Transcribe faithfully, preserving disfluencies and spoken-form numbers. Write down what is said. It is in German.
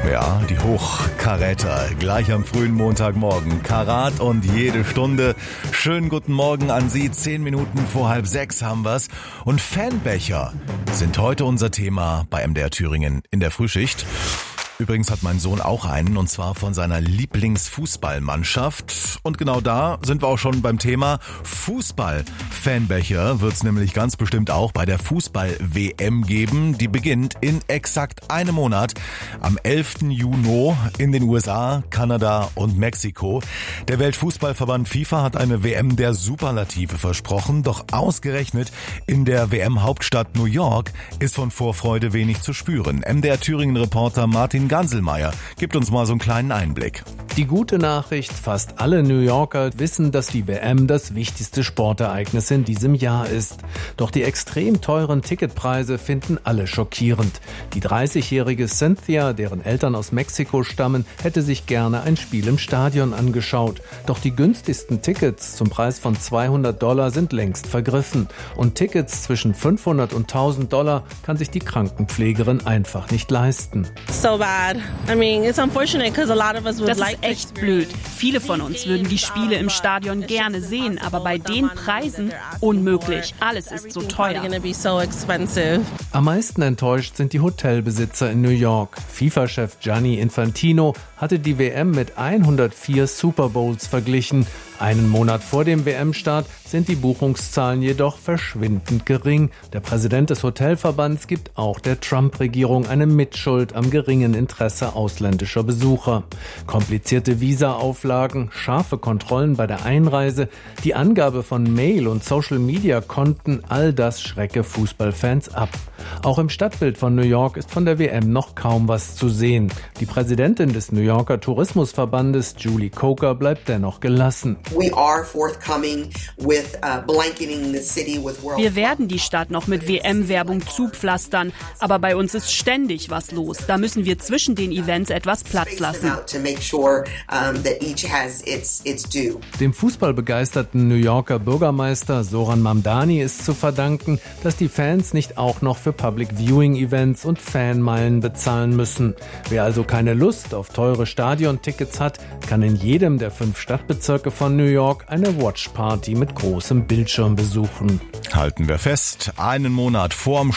Ja, die Hochkaräter, gleich am frühen Montagmorgen. Karat und jede Stunde. Schönen guten Morgen an Sie. Zehn Minuten vor halb sechs haben wir's. Und Fanbecher sind heute unser Thema bei M D R Thüringen in der Frühschicht. Übrigens hat mein Sohn auch einen, und zwar von seiner Lieblingsfußballmannschaft. Und genau da sind wir auch schon beim Thema Fußball-Fanbecher. Wird's nämlich ganz bestimmt auch bei der Fußball-W M geben. Die beginnt in exakt einem Monat, am elften Juni in den U S A, Kanada und Mexiko. Der Weltfußballverband FIFA hat eine W M der Superlative versprochen. Doch ausgerechnet in der W M-Hauptstadt New York ist von Vorfreude wenig zu spüren. M D R Thüringen-Reporter Martin Ganselmeier gibt uns mal so einen kleinen Einblick. Die gute Nachricht, fast alle New Yorker wissen, dass die W M das wichtigste Sportereignis in diesem Jahr ist. Doch die extrem teuren Ticketpreise finden alle schockierend. Die dreißigjährige Cynthia, deren Eltern aus Mexiko stammen, hätte sich gerne ein Spiel im Stadion angeschaut. Doch die günstigsten Tickets zum Preis von zweihundert Dollar sind längst vergriffen. Und Tickets zwischen fünfhundert und tausend Dollar kann sich die Krankenpflegerin einfach nicht leisten. So bad. I mean, it's unfortunate because a lot of us would Das like ist echt blöd. Viele von uns würden die Spiele im Stadion gerne sehen, aber bei den Preisen unmöglich. Alles ist so teuer. Am meisten enttäuscht sind die Hotelbesitzer in New York. FIFA-Chef Gianni Infantino hatte die W M mit hundertvier Super Bowls verglichen. Einen Monat vor dem W M-Start sind die Buchungszahlen jedoch verschwindend gering. Der Präsident des Hotelverbands gibt auch der Trump-Regierung eine Mitschuld am geringen Interesse ausländischer Besucher. Komplizierte Visa-Auflagen, scharfe Kontrollen bei der Einreise, die Angabe von Mail- und Social-Media-Konten, all das schrecke Fußballfans ab. Auch im Stadtbild von New York ist von der W M noch kaum was zu sehen. Die Präsidentin des New Yorker Tourismusverbandes, Julie Coker, bleibt dennoch gelassen. We are forthcoming with uh, blanketing the city with world. Wir werden die Stadt noch mit W M-Werbung zupflastern, aber bei uns ist ständig was los. Da müssen wir zwischen den Events etwas Platz lassen. Dem fußballbegeisterten New Yorker Bürgermeister Zoran Mamdani ist zu verdanken, dass die Fans nicht auch noch für Public Viewing Events und Fanmeilen bezahlen müssen. Wer also keine Lust auf teure Stadiontickets hat, kann in jedem der fünf Stadtbezirke von New York eine Watchparty mit großem Bildschirm besuchen. Halten wir fest, einen Monat vorm